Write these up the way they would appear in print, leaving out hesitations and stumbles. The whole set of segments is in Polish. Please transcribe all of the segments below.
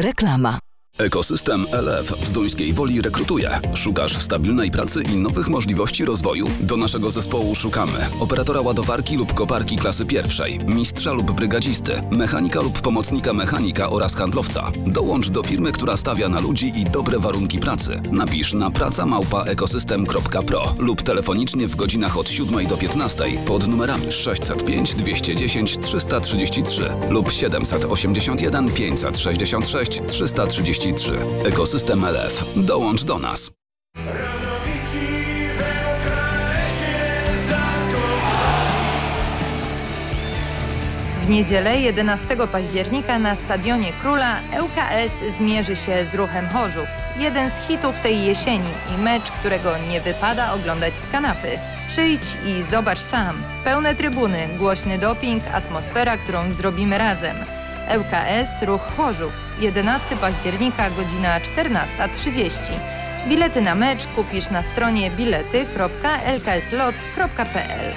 Reklama. Ekosystem LF w Zduńskiej Woli rekrutuje. Szukasz stabilnej pracy i nowych możliwości rozwoju? Do naszego zespołu szukamy operatora ładowarki lub koparki klasy pierwszej, mistrza lub brygadzisty, mechanika lub pomocnika mechanika oraz handlowca. Dołącz do firmy, która stawia na ludzi i dobre warunki pracy. Napisz na praca@ekosystem.pro lub telefonicznie w godzinach od 7 do 15 pod numerami 605 210 333 lub 781 566 333. Ekosystem LF. Dołącz do nas. W niedzielę 11 października na Stadionie Króla ŁKS zmierzy się z Ruchem Chorzów. Jeden z hitów tej jesieni i mecz, którego nie wypada oglądać z kanapy. Przyjdź i zobacz sam. Pełne trybuny, głośny doping, atmosfera, którą zrobimy razem. ŁKS Ruch Chorzów. 11 października, godzina 14:30. Bilety na mecz kupisz na stronie bilety.lkslots.pl.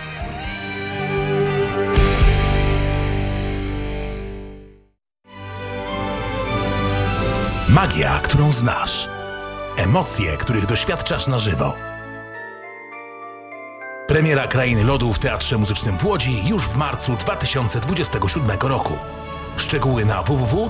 Magia, którą znasz. Emocje, których doświadczasz na żywo. Premiera Krainy Lodu w Teatrze Muzycznym w Łodzi już w marcu 2027 roku. Szczegóły na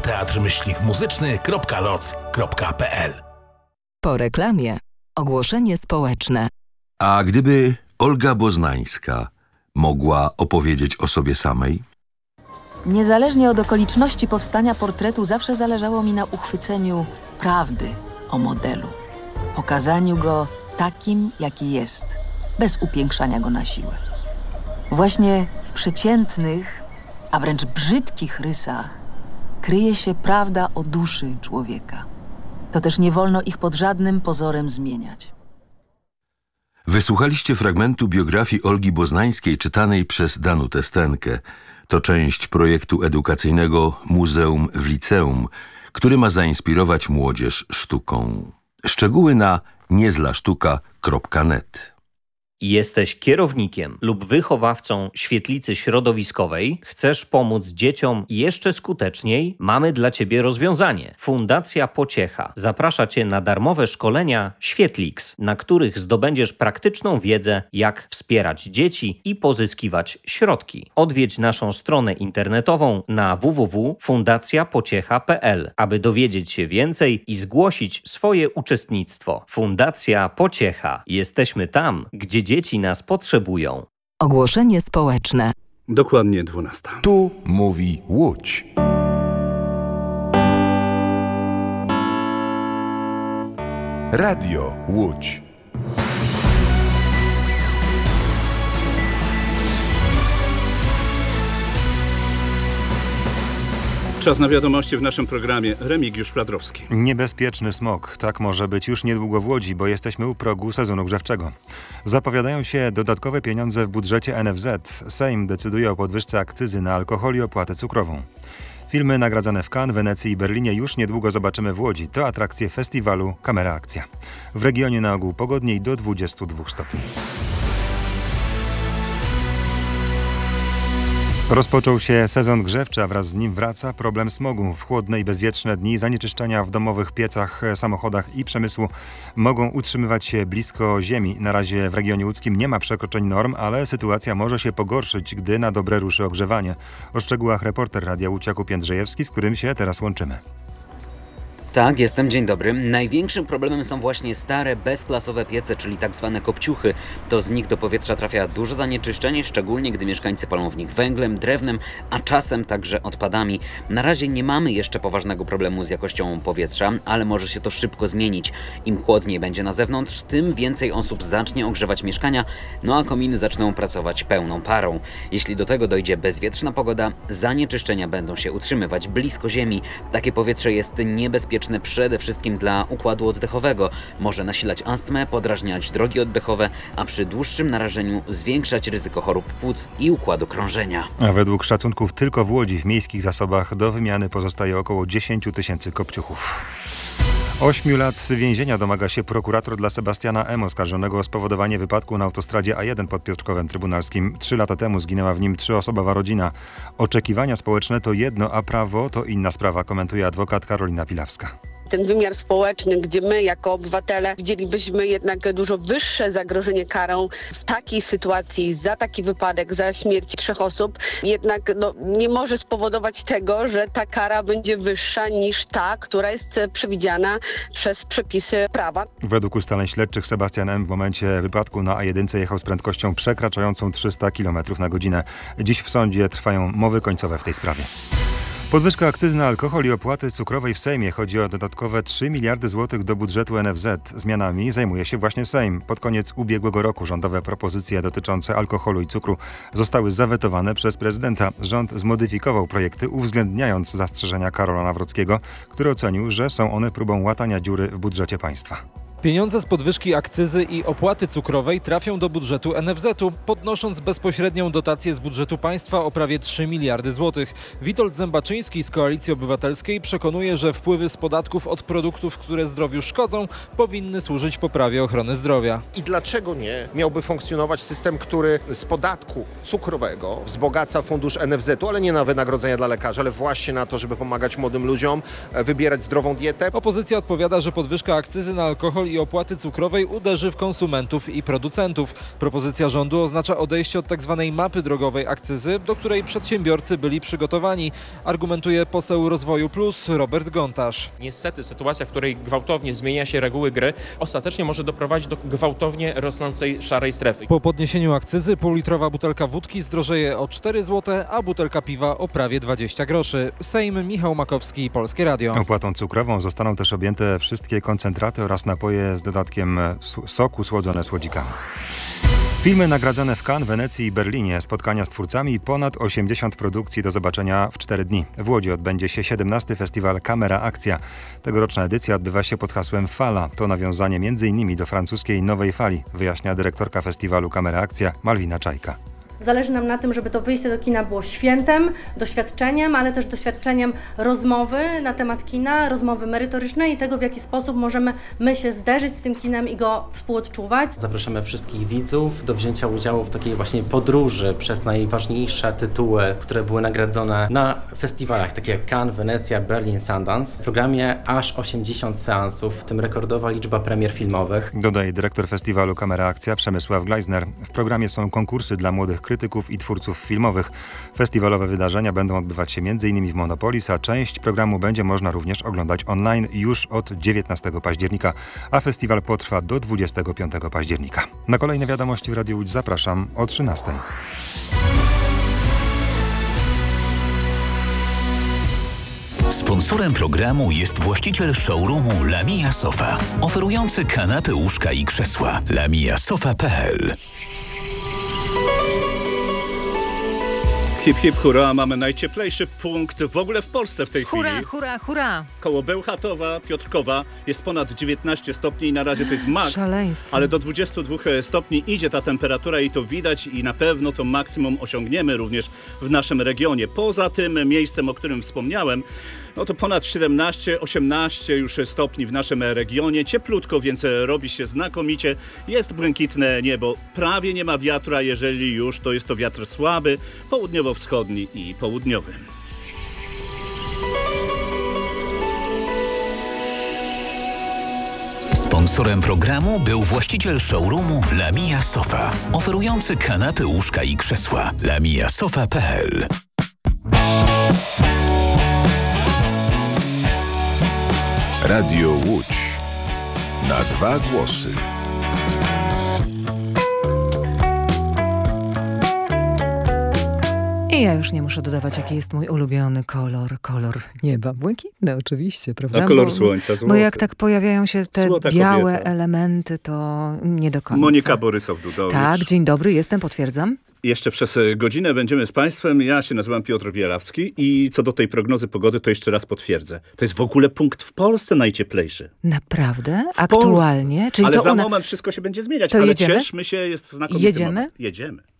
www.teatrmyślnikmuzyczny.loc.pl. Po reklamie ogłoszenie społeczne. A gdyby Olga Boznańska mogła opowiedzieć o sobie samej? Niezależnie od okoliczności powstania portretu zawsze zależało mi na uchwyceniu prawdy o modelu. Pokazaniu go takim, jaki jest, bez upiększania go na siłę. Właśnie w przeciętnych, a wręcz brzydkich rysach kryje się prawda o duszy człowieka. To też nie wolno ich pod żadnym pozorem zmieniać. Wysłuchaliście fragmentu biografii Olgi Boznańskiej czytanej przez Danutę Stenkę. To część projektu edukacyjnego Muzeum w Liceum, który ma zainspirować młodzież sztuką. Szczegóły na niezlasztuka.net. Jesteś kierownikiem lub wychowawcą świetlicy środowiskowej? Chcesz pomóc dzieciom jeszcze skuteczniej? Mamy dla Ciebie rozwiązanie. Fundacja Pociecha zaprasza Cię na darmowe szkolenia Świetlix, na których zdobędziesz praktyczną wiedzę, jak wspierać dzieci i pozyskiwać środki. Odwiedź naszą stronę internetową na www.fundacjapociecha.pl, aby dowiedzieć się więcej i zgłosić swoje uczestnictwo. Fundacja Pociecha. Jesteśmy tam, gdzie dzieci nas potrzebują. Ogłoszenie społeczne. Dokładnie 12. Tu mówi Łódź. Radio Łódź. Czas na wiadomości w naszym programie. Remigiusz Fladrowski. Niebezpieczny smog. Tak może być już niedługo w Łodzi, bo jesteśmy u progu sezonu grzewczego. Zapowiadają się dodatkowe pieniądze w budżecie NFZ. Sejm decyduje o podwyżce akcyzy na alkohol i opłatę cukrową. Filmy nagradzane w Cannes, Wenecji i Berlinie już niedługo zobaczymy w Łodzi. To atrakcje festiwalu Kamera Akcja. W regionie na ogół pogodniej do 22 stopni. Rozpoczął się sezon grzewczy, a wraz z nim wraca problem smogu. W chłodne i bezwietrzne dni zanieczyszczenia w domowych piecach, samochodach i przemysłu mogą utrzymywać się blisko ziemi. Na razie w regionie łódzkim nie ma przekroczeń norm, ale sytuacja może się pogorszyć, gdy na dobre ruszy ogrzewanie. O szczegółach reporter Radia Łódź Jakub Jędrzejewski, z którym się teraz łączymy. Tak, jestem, dzień dobry. Największym problemem są właśnie stare, bezklasowe piece, czyli tak zwane kopciuchy. To z nich do powietrza trafia dużo zanieczyszczenie, szczególnie gdy mieszkańcy palą w nich węglem, drewnem, a czasem także odpadami. Na razie nie mamy jeszcze poważnego problemu z jakością powietrza, ale może się to szybko zmienić. Im chłodniej będzie na zewnątrz, tym więcej osób zacznie ogrzewać mieszkania, no a kominy zaczną pracować pełną parą. Jeśli do tego dojdzie bezwietrzna pogoda, zanieczyszczenia będą się utrzymywać blisko ziemi. Takie powietrze jest niebezpieczne przede wszystkim dla układu oddechowego. Może nasilać astmę, podrażniać drogi oddechowe, a przy dłuższym narażeniu zwiększać ryzyko chorób płuc i układu krążenia. A według szacunków tylko w Łodzi w miejskich zasobach do wymiany pozostaje około 10 000 kopciuchów. 8 lat więzienia domaga się prokurator dla Sebastiana M., oskarżonego o spowodowanie wypadku na autostradzie A1 pod Piotrkowem Trybunalskim. 3 lata temu zginęła w nim 3-osobowa rodzina. Oczekiwania społeczne to jedno, a prawo to inna sprawa, komentuje adwokat Karolina Pilawska. Ten wymiar społeczny, gdzie my jako obywatele widzielibyśmy jednak dużo wyższe zagrożenie karą w takiej sytuacji, za taki wypadek, za śmierć 3 osób, jednak nie może spowodować tego, że ta kara będzie wyższa niż ta, która jest przewidziana przez przepisy prawa. Według ustaleń śledczych Sebastian M. w momencie wypadku na A1 jechał z prędkością przekraczającą 300 km na godzinę. Dziś w sądzie trwają mowy końcowe w tej sprawie. Podwyżka akcyzy na alkohol i opłaty cukrowej w Sejmie. Chodzi o dodatkowe 3 miliardy złotych do budżetu NFZ. Zmianami zajmuje się właśnie Sejm. Pod koniec ubiegłego roku rządowe propozycje dotyczące alkoholu i cukru zostały zawetowane przez prezydenta. Rząd zmodyfikował projekty, uwzględniając zastrzeżenia Karola Nawrockiego, który ocenił, że są one próbą łatania dziury w budżecie państwa. Pieniądze z podwyżki akcyzy i opłaty cukrowej trafią do budżetu NFZ-u, podnosząc bezpośrednią dotację z budżetu państwa o prawie 3 miliardy złotych. Witold Zębaczyński z Koalicji Obywatelskiej przekonuje, że wpływy z podatków od produktów, które zdrowiu szkodzą, powinny służyć poprawie ochrony zdrowia. I dlaczego nie miałby funkcjonować system, który z podatku cukrowego wzbogaca fundusz NFZ-u, ale nie na wynagrodzenia dla lekarzy, ale właśnie na to, żeby pomagać młodym ludziom wybierać zdrową dietę? Opozycja odpowiada, że podwyżka akcyzy na alkohol i opłaty cukrowej uderzy w konsumentów i producentów. Propozycja rządu oznacza odejście od tzw. mapy drogowej akcyzy, do której przedsiębiorcy byli przygotowani, argumentuje poseł Rozwoju Plus Robert Gontarz. Niestety sytuacja, w której gwałtownie zmienia się reguły gry, ostatecznie może doprowadzić do gwałtownie rosnącej szarej strefy. Po podniesieniu akcyzy półlitrowa butelka wódki zdrożeje o 4 zł, a butelka piwa o prawie 20 groszy. Sejm, Michał Makowski, Polskie Radio. Opłatą cukrową zostaną też objęte wszystkie koncentraty oraz napoje z dodatkiem soku słodzone słodzikami. Filmy nagradzane w Cannes, Wenecji i Berlinie, spotkania z twórcami i ponad 80 produkcji do zobaczenia w 4 dni. W Łodzi odbędzie się 17. festiwal Kamera Akcja. Tegoroczna edycja odbywa się pod hasłem Fala. To nawiązanie m.in. do francuskiej Nowej Fali, wyjaśnia dyrektorka festiwalu Kamera Akcja Malwina Czajka. Zależy nam na tym, żeby to wyjście do kina było świętem, doświadczeniem, ale też doświadczeniem rozmowy na temat kina, rozmowy merytorycznej i tego, w jaki sposób możemy my się zderzyć z tym kinem i go współodczuwać. Zapraszamy wszystkich widzów do wzięcia udziału w takiej właśnie podróży przez najważniejsze tytuły, które były nagradzone na festiwalach, takie jak Cannes, Wenecja, Berlin, Sundance. W programie aż 80 seansów, w tym rekordowa liczba premier filmowych. Dodaje dyrektor festiwalu Kamera Akcja Przemysław Gleisner. W programie są konkursy dla młodych krytyków i twórców filmowych. Festiwalowe wydarzenia będą odbywać się m.in. w Monopolis, a część programu będzie można również oglądać online już od 19 października, a festiwal potrwa do 25 października. Na kolejne wiadomości w Radiu Łódź zapraszam o 13. Sponsorem programu jest właściciel showroomu Lamia Sofa, oferujący kanapy, łóżka i krzesła. lamiasofa.pl. Hip, hip, hurra, mamy najcieplejszy punkt w ogóle w Polsce w tej chwili. Hurra, hurra, hurra. Koło Bełchatowa, Piotrkowa jest ponad 19 stopni i na razie to jest maks. Szaleństwo. Ale do 22 stopni idzie ta temperatura i to widać i na pewno to maksimum osiągniemy również w naszym regionie. Poza tym miejscem, o którym wspomniałem, no to ponad 17-18 już stopni w naszym regionie. Cieplutko, więc robi się znakomicie. Jest błękitne niebo, prawie nie ma wiatru, a jeżeli już, to jest to wiatr słaby, południowo-wschodni i południowy. Sponsorem programu był właściciel showroomu Lamia Sofa, oferujący kanapy, łóżka i krzesła. lamiasofa.pl. Radio Łódź. Na 2 głosy. I ja już nie muszę dodawać, jaki jest mój ulubiony kolor. Kolor nieba. Błękitny oczywiście, prawda? A kolor słońca, złoty. Bo jak tak pojawiają się te Złota białe kobieta. elementy, to nie do końca. Monika Borysow-Dudowicz. Tak, dzień dobry, jestem, potwierdzam. Jeszcze przez godzinę będziemy z Państwem. Ja się nazywam Piotr Bierawski i co do tej prognozy pogody, to jeszcze raz potwierdzę. To jest w ogóle punkt w Polsce najcieplejszy. Naprawdę? Aktualnie? Czyli ale to za moment wszystko się będzie zmieniać. To ale jedziemy? cieszmy się, jest znakomity Jedziemy? moment. Jedziemy.